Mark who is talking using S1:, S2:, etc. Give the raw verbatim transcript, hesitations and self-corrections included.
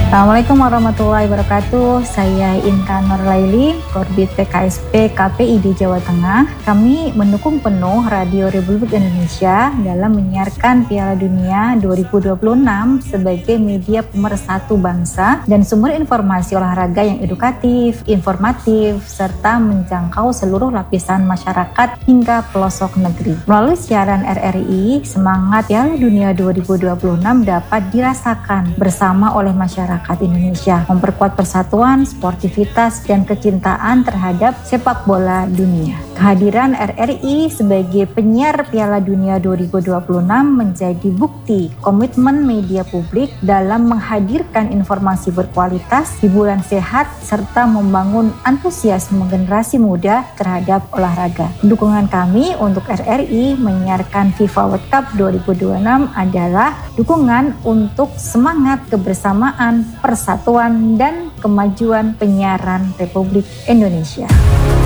S1: Assalamualaikum warahmatullahi wabarakatuh. Saya Inka Nurlaili, Korbit P K S P K P I D Jawa Tengah. Kami mendukung penuh Radio Republik Indonesia dalam menyiarkan Piala Dunia dua ribu dua puluh enam sebagai media pemersatu bangsa dan sumber informasi olahraga yang edukatif, informatif, serta menjangkau seluruh lapisan masyarakat hingga pelosok negeri. Melalui siaran R R I, semangat Piala Dunia dua ribu dua puluh enam dapat dirasakan bersama oleh masyarakat Indonesia, memperkuat persatuan, sportivitas, dan kecintaan terhadap sepak bola dunia. Kehadiran R R I sebagai penyiar Piala Dunia dua ribu dua puluh enam menjadi bukti komitmen media publik dalam menghadirkan informasi berkualitas, hiburan sehat, serta membangun antusiasme generasi muda terhadap olahraga. Dukungan kami untuk R R I menyiarkan FIFA World Cup dua ribu dua puluh enam adalah dukungan untuk semangat kebersamaan, persatuan, dan kemajuan penyiaran Republik Indonesia.